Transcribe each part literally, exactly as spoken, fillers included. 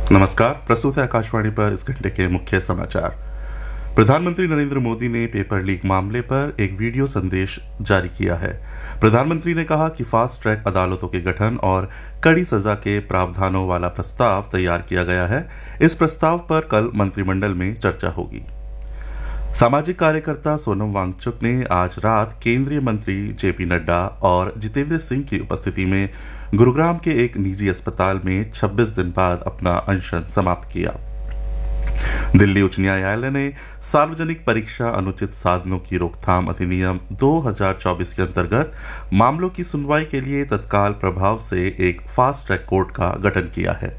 नमस्कार, प्रस्तुत है आकाशवाणी पर इस घंटे के मुख्य समाचार। प्रधानमंत्री नरेंद्र मोदी ने पेपर लीक मामले पर एक वीडियो संदेश जारी किया है। प्रधानमंत्री ने कहा कि फास्ट ट्रैक अदालतों के गठन और कड़ी सजा के प्रावधानों वाला प्रस्ताव तैयार किया गया है। इस प्रस्ताव पर कल मंत्रिमंडल में चर्चा होगी। सामाजिक कार्यकर्ता सोनम वांगचुक ने आज रात केंद्रीय मंत्री जेपी नड्डा और जितेंद्र सिंह की उपस्थिति में गुरुग्राम के एक निजी अस्पताल में छब्बीस दिन बाद अपना अनशन समाप्त किया। दिल्ली उच्च न्यायालय ने सार्वजनिक परीक्षा अनुचित साधनों की रोकथाम अधिनियम दो हज़ार चौबीस के अंतर्गत मामलों की सुनवाई के लिए तत्काल प्रभाव से एक फास्ट ट्रैक कोर्ट का गठन किया है।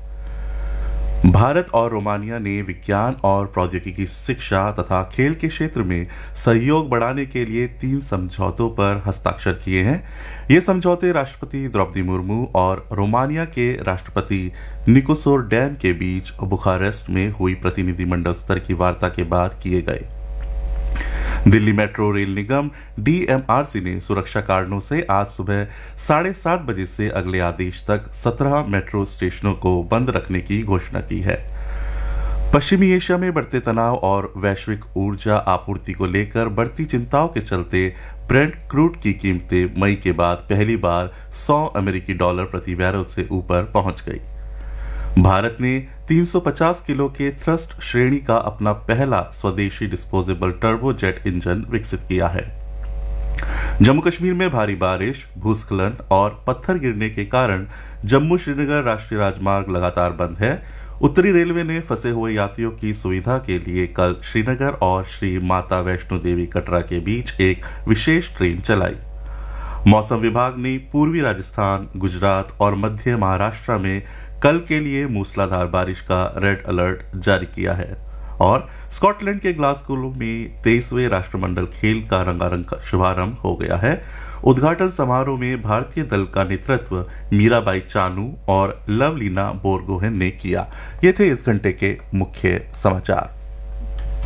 भारत और रोमानिया ने विज्ञान और प्रौद्योगिकी शिक्षा तथा खेल के क्षेत्र में सहयोग बढ़ाने के लिए तीन समझौतों पर हस्ताक्षर किए हैं। ये समझौते राष्ट्रपति द्रौपदी मुर्मू और रोमानिया के राष्ट्रपति निकोसोर डैन के बीच बुखारेस्ट में हुई प्रतिनिधिमंडल स्तर की वार्ता के बाद किए गए। दिल्ली मेट्रो रेल निगम डी एम आर सी ने सुरक्षा कारणों से आज सुबह साढ़े सात बजे से अगले आदेश तक सत्रह मेट्रो स्टेशनों को बंद रखने की घोषणा की है। पश्चिमी एशिया में बढ़ते तनाव और वैश्विक ऊर्जा आपूर्ति को लेकर बढ़ती चिंताओं के चलते ब्रेंट क्रूड की कीमतें मई के बाद पहली बार सौ अमेरिकी डॉलर प्रति बैरल से ऊपर पहुंच गई। भारत ने तीन सौ पचास किलो के थ्रस्ट श्रेणी का अपना पहला स्वदेशी डिस्पोजेबल टर्बोजेट इंजन विकसित किया है। जम्मू कश्मीर में भारी बारिश, भूस्खलन और पत्थर गिरने के कारण जम्मू श्रीनगर राष्ट्रीय राजमार्ग लगातार बंद है। उत्तरी रेलवे ने फंसे हुए यात्रियों की सुविधा के लिए कल श्रीनगर और श्री माता वैष्णो देवी कटरा के बीच एक विशेष ट्रेन चलाई। मौसम विभाग ने पूर्वी राजस्थान, गुजरात और मध्य महाराष्ट्र में कल के लिए मूसलाधार बारिश का रेड अलर्ट जारी किया है। और स्कॉटलैंड के ग्लासगो में तेईसवें राष्ट्रमंडल खेल का रंगारंग शुभारंभ हो गया है। उद्घाटन समारोह में भारतीय दल का नेतृत्व मीराबाई चानू और लवलीना बोरगोहेन ने किया। ये थे इस घंटे के मुख्य समाचार।